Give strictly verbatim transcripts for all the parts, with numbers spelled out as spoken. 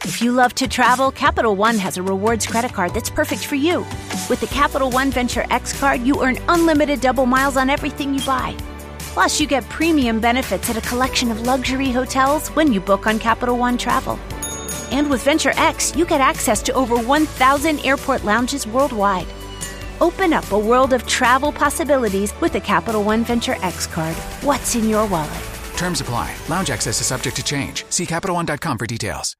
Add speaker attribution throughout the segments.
Speaker 1: If you love to travel, Capital One has a rewards credit card that's perfect for you. With the Capital One Venture X card, you earn unlimited double miles on everything you buy. Plus, you get premium benefits at a collection of luxury hotels when you book on Capital One Travel. And with Venture X, you get access to over one thousand airport lounges worldwide. Open up a world of travel possibilities with the Capital One Venture X card. What's in your wallet?
Speaker 2: Terms apply. Lounge access is subject to change. See Capital One dot com for details.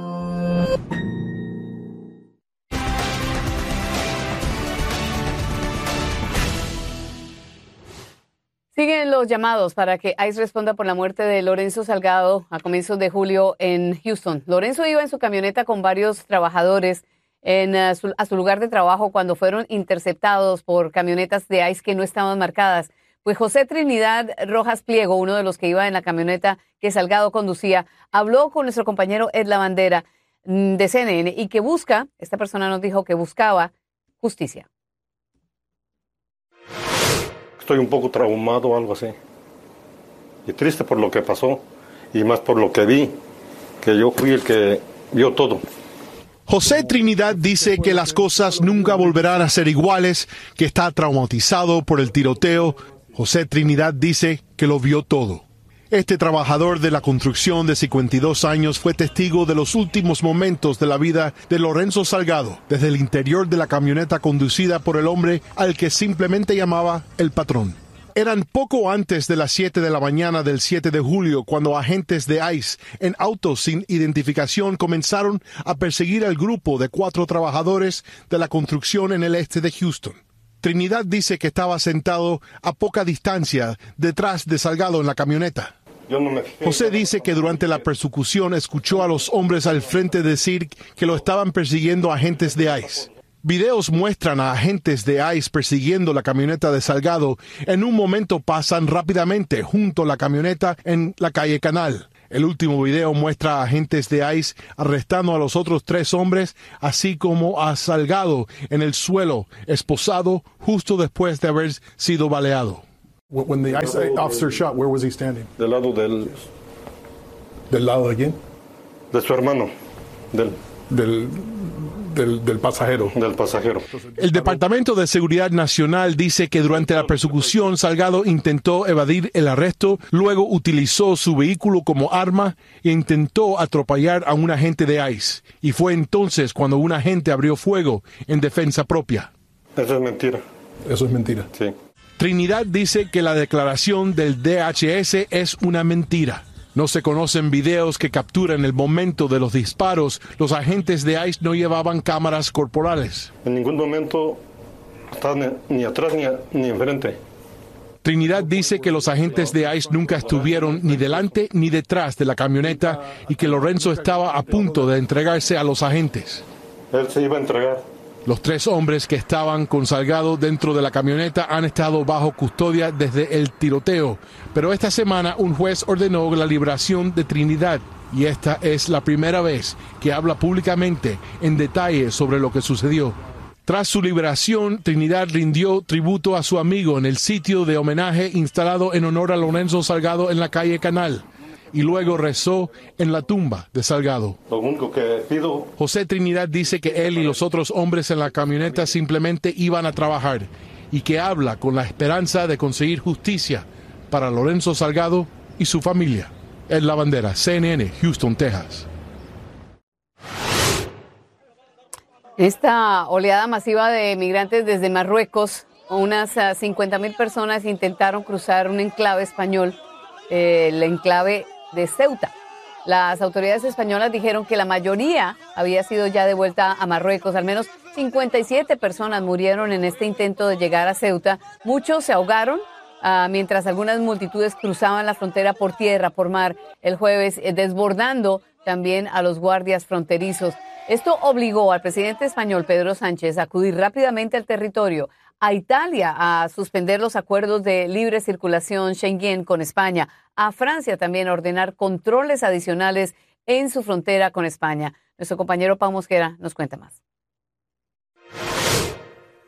Speaker 3: Siguen los llamados para que ICE responda por la muerte de Lorenzo Salgado a comienzos de julio en Houston. Lorenzo iba en su camioneta con varios trabajadores en, uh, su, a su lugar de trabajo cuando fueron interceptados por camionetas de ICE que no estaban marcadas. Pues José Trinidad Rojas Pliego, uno de los que iba en la camioneta que Salgado conducía, habló con nuestro compañero Ed Lavandera de C N N y que busca, esta persona nos dijo que buscaba justicia.
Speaker 4: Estoy un poco traumado o algo así. Y triste por lo que pasó. Y más por lo que vi. Que yo fui el que vio todo.
Speaker 5: José Trinidad dice que las cosas nunca volverán a ser iguales, que está traumatizado por el tiroteo. José Trinidad dice que lo vio todo. Este trabajador de la construcción de cincuenta y dos años fue testigo de los últimos momentos de la vida de Lorenzo Salgado, desde el interior de la camioneta conducida por el hombre al que simplemente llamaba el patrón. Eran poco antes de las siete de la mañana del siete de julio cuando agentes de ICE en autos sin identificación comenzaron a perseguir al grupo de cuatro trabajadores de la construcción en el este de Houston. Trinidad dice que estaba sentado a poca distancia detrás de Salgado en la camioneta.
Speaker 4: Yo no me fijé.
Speaker 5: José dice que durante la persecución escuchó a los hombres al frente decir que lo estaban persiguiendo agentes de ICE. Videos muestran a agentes de ICE persiguiendo la camioneta de Salgado. En un momento pasan rápidamente junto a la camioneta en la calle Canal. El último video muestra a agentes de ICE arrestando a los otros tres hombres, así como a Salgado en el suelo, esposado justo después de haber sido baleado.
Speaker 6: When the ICE officer shot, where was he standing?
Speaker 4: Del lado del...
Speaker 6: ¿Del lado de quién?
Speaker 4: De su hermano. Del...
Speaker 6: Del... Del, del pasajero.
Speaker 4: Del pasajero.
Speaker 5: El Departamento de Seguridad Nacional dice que durante la persecución Salgado intentó evadir el arresto, luego utilizó su vehículo como arma e intentó atropellar a un agente de ICE. Y fue entonces cuando un agente abrió fuego en defensa propia.
Speaker 4: Eso es mentira.
Speaker 6: Eso es mentira.
Speaker 4: Sí.
Speaker 5: Trinidad dice que la declaración del D H S es una mentira. No se conocen videos que capturan el momento de los disparos. Los agentes de ICE no llevaban cámaras corporales.
Speaker 4: En ningún momento estaba ni, ni atrás ni, a, ni enfrente.
Speaker 5: Trinidad dice que los agentes de ICE nunca estuvieron ni delante ni detrás de la camioneta y que Lorenzo estaba a punto de entregarse a los agentes.
Speaker 4: Él se iba a entregar.
Speaker 5: Los tres hombres que estaban con Salgado dentro de la camioneta han estado bajo custodia desde el tiroteo, pero esta semana un juez ordenó la liberación de Trinidad y esta es la primera vez que habla públicamente en detalle sobre lo que sucedió. Tras su liberación, Trinidad rindió tributo a su amigo en el sitio de homenaje instalado en honor a Lorenzo Salgado en la calle Canal. Y luego rezó en la tumba de Salgado.
Speaker 4: Lo único que pido...
Speaker 5: José Trinidad dice que él y los otros hombres en la camioneta simplemente iban a trabajar y que habla con la esperanza de conseguir justicia para Lorenzo Salgado y su familia. Ed Lavandera, C N N, Houston, Texas.
Speaker 3: Esta oleada masiva de migrantes desde Marruecos, unas cincuenta mil personas intentaron cruzar un enclave español, eh, el enclave de Ceuta. Las autoridades españolas dijeron que la mayoría había sido ya devuelta a Marruecos. Al menos cincuenta y siete personas murieron en este intento de llegar a Ceuta. Muchos se ahogaron, uh, mientras algunas multitudes cruzaban la frontera por tierra, por mar, el jueves, eh, desbordando también a los guardias fronterizos. Esto obligó al presidente español Pedro Sánchez a acudir rápidamente al territorio, a Italia a suspender los acuerdos de libre circulación Schengen con España, a Francia también a ordenar controles adicionales en su frontera con España. Nuestro compañero Pau Mosquera nos cuenta más.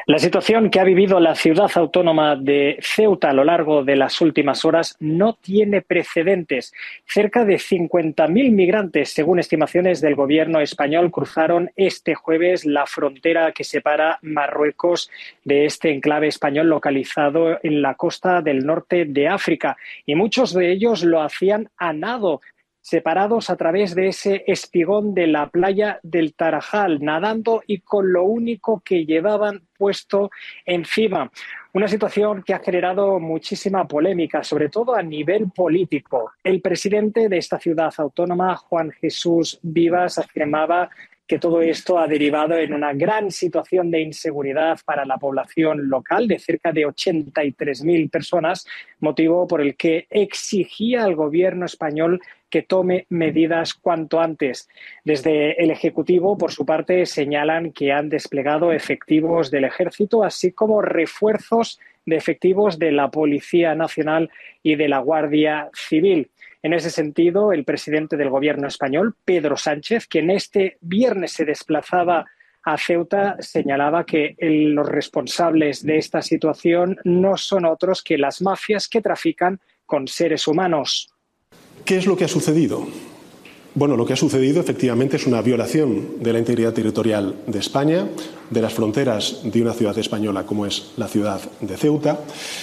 Speaker 7: La situación que ha vivido la ciudad autónoma de Ceuta a lo largo de las últimas horas no tiene precedentes. Cerca de cincuenta mil migrantes, según estimaciones del gobierno español, cruzaron este jueves la frontera que separa Marruecos de este enclave español localizado en la costa del norte de África. Y muchos de ellos lo hacían a nado, separados a través de ese espigón de la playa del Tarajal, nadando y con lo único que llevaban puesto encima. Una situación que ha generado muchísima polémica, sobre todo a nivel político. El presidente de esta ciudad autónoma, Juan Jesús Vivas, afirmaba que todo esto ha derivado en una gran situación de inseguridad para la población local de cerca de ochenta y tres mil personas, motivo por el que exigía al gobierno español que tome medidas cuanto antes. Desde el Ejecutivo, por su parte, señalan que han desplegado efectivos del Ejército, así como refuerzos de efectivos de la Policía Nacional y de la Guardia Civil. En ese sentido, el presidente del Gobierno español, Pedro Sánchez, quien este viernes se desplazaba a Ceuta, señalaba que el, los responsables de esta situación no son otros que las mafias que trafican con seres humanos.
Speaker 6: ¿Qué es lo que ha sucedido? Bueno, lo que ha sucedido efectivamente es una violación de la integridad territorial de España, de las fronteras de una ciudad española como es la ciudad de Ceuta.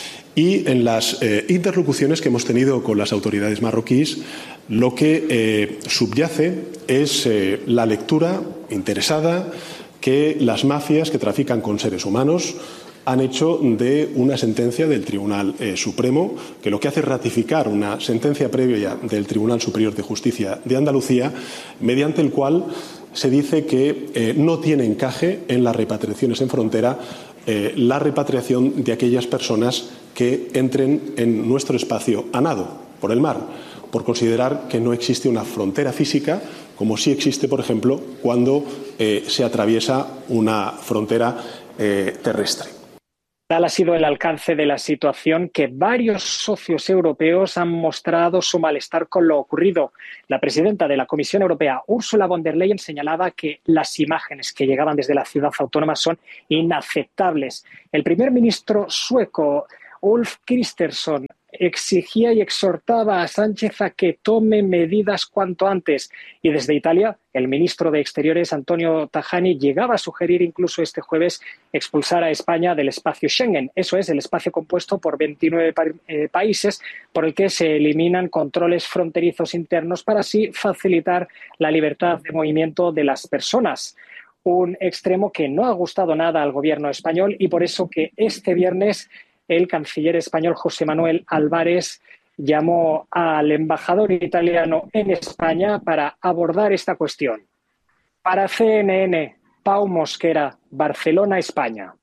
Speaker 6: Y en las eh, interlocuciones que hemos tenido con las autoridades marroquíes, lo que eh, subyace es eh, la lectura interesada que las mafias que trafican con seres humanos han hecho de una sentencia del Tribunal eh, Supremo, que lo que hace es ratificar una sentencia previa del Tribunal Superior de Justicia de Andalucía, mediante el cual se dice que eh, no tiene encaje en las repatriaciones en frontera eh, la repatriación de aquellas personas que entren en nuestro espacio a nado, por el mar, por considerar que no existe una frontera física, como sí existe, por ejemplo, cuando eh, se atraviesa una frontera eh, terrestre.
Speaker 7: Tal ha sido el alcance de la situación que varios socios europeos han mostrado su malestar con lo ocurrido. La presidenta de la Comisión Europea, Ursula von der Leyen, señalaba que las imágenes que llegaban desde la ciudad autónoma son inaceptables. El primer ministro sueco, Ulf Kristersson, exigía y exhortaba a Sánchez a que tome medidas cuanto antes. Y desde Italia, el ministro de Exteriores, Antonio Tajani, llegaba a sugerir incluso este jueves expulsar a España del espacio Schengen. Eso es, el espacio compuesto por veintinueve pa- eh, países por el que se eliminan controles fronterizos internos para así facilitar la libertad de movimiento de las personas. Un extremo que no ha gustado nada al gobierno español y por eso que este viernes el canciller español José Manuel Álvarez llamó al embajador italiano en España para abordar esta cuestión. Para C N N, Pau Mosquera, Barcelona, España.